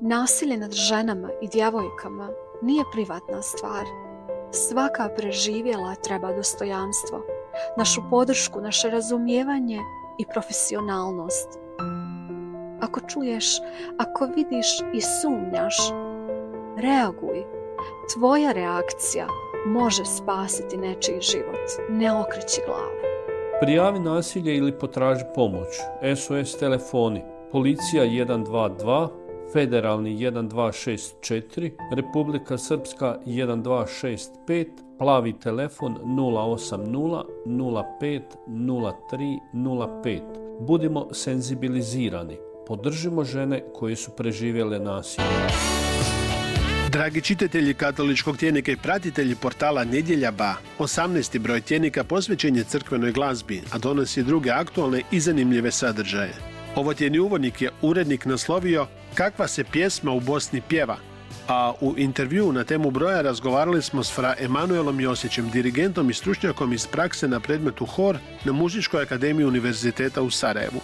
Nasilje nad ženama i djevojkama nije privatna stvar. Svaka preživjela treba dostojanstvo, našu podršku, naše razumijevanje i profesionalnost. Ako čuješ, ako vidiš i sumnjaš, reaguj. Tvoja reakcija može spasiti nečiji život. Ne okreći glavu. Prijavi nasilje ili potraži pomoć. SOS telefoni. Policija 122, Federalni 1264, Republika Srpska 1265, plavi telefon 080 05 03 05. Budimo senzibilizirani. Podržimo žene koje su preživjele nasilje. Dragi čitatelji katoličkog tjednika i pratitelji portala Nedjelja Ba, 18. broj tjednika posvećen je crkvenoj glazbi, a donosi druge aktualne i zanimljive sadržaje. Ovo tjedni uvodnik je urednik naslovio Kakva se pjesma u Bosni pjeva, a u intervjuu na temu broja razgovarali smo s fra Emanuelom Josićem, dirigentom i stručnjakom iz prakse na predmetu hor na Muzičkoj akademiji Univerziteta u Sarajevu.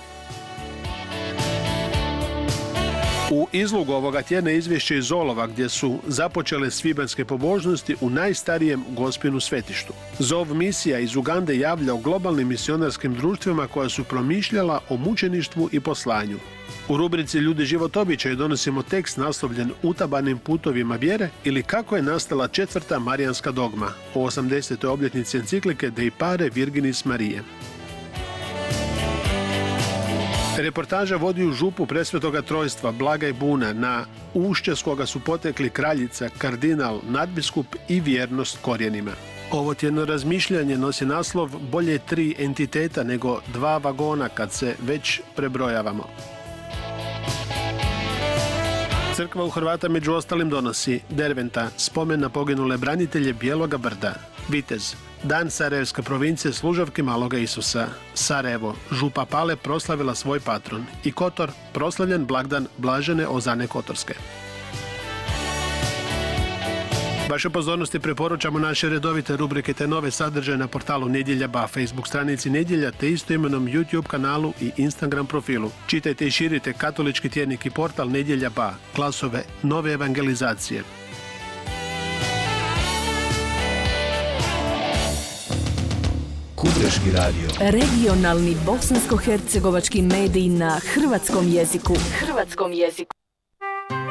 U izlogu ovoga tjedna izvješće iz Olova gdje su započele svibanjske pobožnosti u najstarijem Gospinu svetištu. Zov misija iz Ugande javlja o globalnim misionarskim društvima koja su promišljala o mučeništvu i poslanju. U rubrici Ljudi život običaj donosimo tekst naslovljen Utabanim putovima vjere ili kako je nastala četvrta marijanska dogma o 80. obljetnici enciklike Dei Pare Virginis Marije. Reportaža vodi u župu Presvetoga Trojstva Blagaj Buna na ušće s koga su potekli kraljica, kardinal, nadbiskup i vjernost korijenima. Ovo tjedno razmišljanje nosi naslov Bolje 3 entiteta nego 2 vagona kad se već prebrojavamo. Crkva u Hrvata među ostalim donosi Derventa, spomen na poginule branitelje Bijeloga brda, Vitez, Dan Sarajevske provincije služavki Maloga Isusa, Sarajevo, župa Pale proslavila svoj patron i Kotor, proslavljen blagdan Blažene Ozane Kotorske. Vaše pozornosti preporučamo naše redovite rubrike te nove sadržaje na portalu Nedjelja Ba, Facebook stranici Nedjelja te istoimenom YouTube kanalu i Instagram profilu. Čitajte i širite katolički tjednik i portal Nedjelja Ba, glasove nove evangelizacije. Kubreški radio. Regionalni bosansko-hercegovački mediji na hrvatskom jeziku.